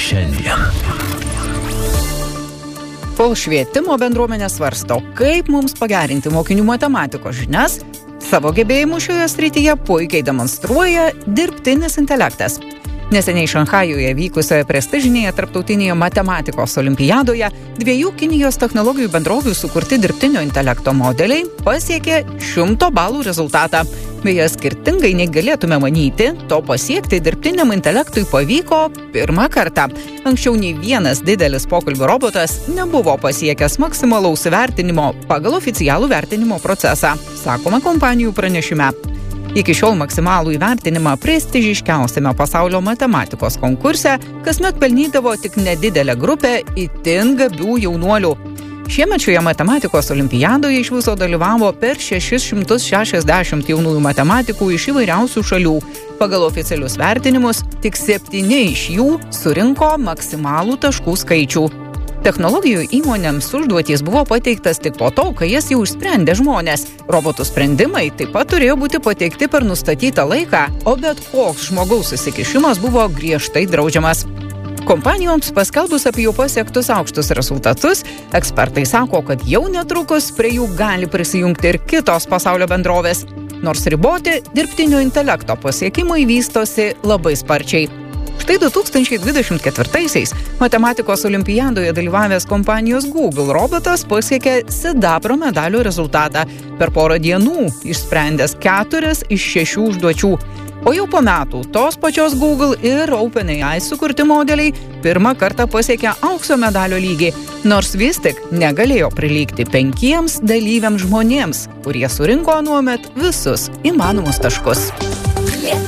šiandien. Kol švietimo bendruomenė svarsto, kaip mums pagerinti mokinių matematikos žinias, savo gebėjimų šioje srityje puikiai demonstruoja dirbtinis intelektas. Neseniai Šanchajuje vykusioje prestižinėje tarptautinėje matematikos olimpiadoje 2 Kinijos technologijų bendrovių sukurti dirbtinio intelekto modeliai pasiekė 100 balų rezultatą. Beje, skirtingai nei galėtume manyti, to pasiekti dirbtiniam intelektui pavyko pirmą kartą. Anksčiau nei vienas didelis pokalbių robotas nebuvo pasiekęs maksimalaus vertinimo pagal oficialų vertinimo procesą, sakoma kompanijų pranešime. Iki šiol maksimalų įvertinimą prestižiškiausiame pasaulio matematikos konkurse kasmet pelnydavo tik nedidelė grupė itin gabių jaunuolių. Šiemet šioje matematikos olimpiadoje iš viso dalyvavo per 660 jaunųjų matematikų iš įvairiausių šalių. Pagal oficialius vertinimus tik 7 iš jų surinko maksimalų taškų skaičių. Technologijų įmonėms užduotys buvo pateiktas tik po to, kai jas jau išsprendė žmonės. Robotų sprendimai taip pat turėjo būti pateikti per nustatytą laiką, o bet koks žmogaus įsikišimas buvo griežtai draudžiamas. Kompanijoms paskelbus apie jų pasiektus aukštus rezultatus, ekspertai sako, kad jau netrukus prie jų gali prisijungti ir kitos pasaulio bendrovės. Nors riboti dirbtinio intelekto pasiekimai vystosi labai sparčiai. Štai 2024-aisiais matematikos olimpiadoje dalyvavęs kompanijos Google robotas pasiekė sidabro medalio rezultatą, per porą dienų išsprendęs 4 iš 6 užduočių. O jau po metų tos pačios Google ir OpenAI sukurti modeliai pirmą kartą pasiekė aukso medalio lygį, nors vis tik negalėjo prilygti 5 dalyviams žmonėms, kurie surinko anuomet visus įmanomus taškus.